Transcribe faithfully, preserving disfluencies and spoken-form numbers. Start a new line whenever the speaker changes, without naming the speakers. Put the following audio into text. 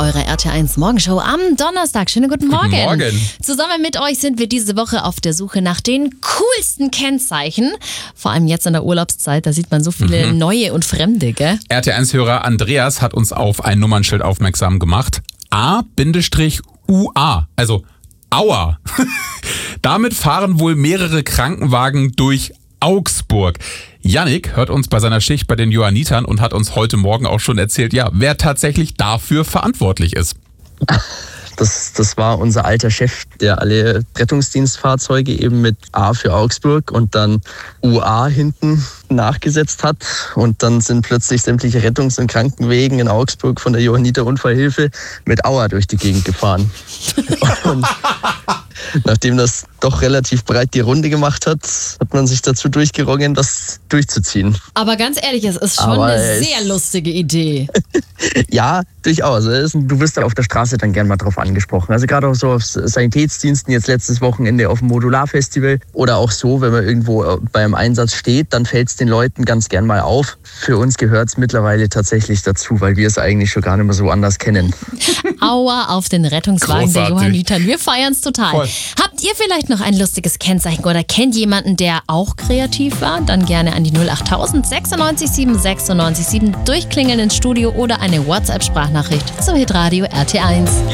eure R T eins Morgenshow am Donnerstag. Schönen guten Morgen.
Guten Morgen.
Zusammen mit euch sind wir diese Woche auf der Suche nach den coolsten Kennzeichen. Vor allem jetzt in der Urlaubszeit, da sieht man so viele mhm. neue und fremde, gell?
R T eins-Hörer Andreas hat uns auf ein Nummernschild aufmerksam gemacht. A U A, also Aua. Damit fahren wohl mehrere Krankenwagen durch Augsburg. Yannick hört uns bei seiner Schicht bei den Johannitern und hat uns heute Morgen auch schon erzählt, ja, wer tatsächlich dafür verantwortlich ist.
Das, das war unser alter Chef, der alle Rettungsdienstfahrzeuge eben mit A für Augsburg und dann U A hinten nachgesetzt hat. Und dann sind plötzlich sämtliche Rettungs- und Krankenwegen in Augsburg von der Johanniter Unfallhilfe mit Aua durch die Gegend gefahren. Und nachdem das doch relativ breit die Runde gemacht hat, hat man sich dazu durchgerungen, das durchzuziehen.
Aber ganz ehrlich, es ist schon
Aber
eine sehr lustige Idee. Ja,
durchaus. Du wirst da auf der Straße dann gern mal drauf angesprochen. Also gerade auch so auf Sanitätsdiensten, jetzt letztes Wochenende auf dem Modularfestival oder auch so, wenn man irgendwo beim Einsatz steht, dann fällt es den Leuten ganz gern mal auf. Für uns gehört es mittlerweile tatsächlich dazu, weil wir es eigentlich schon gar nicht mehr so anders kennen.
Aua auf den Rettungswagen
Großartig.
der Johannitern. Wir feiern es total.
Voll.
Habt ihr vielleicht noch ein lustiges Kennzeichen oder kennt jemanden, der auch kreativ war? Dann gerne an die null acht tausend sechsundneunzig sieben sechsundneunzig sieben durchklingeln ins Studio oder eine WhatsApp-Sprachnachricht zu Hitradio R T eins.